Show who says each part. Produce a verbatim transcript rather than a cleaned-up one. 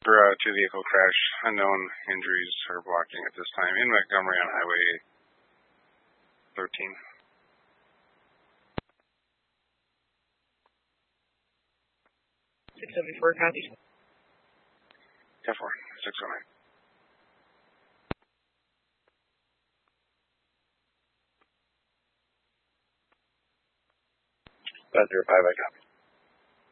Speaker 1: uh, two vehicle crash. Unknown injuries are blocking at this time in Montgomery on Highway thirteen.
Speaker 2: six seventy-four, copy.
Speaker 1: ten four, six oh nine. five zero five, I copy.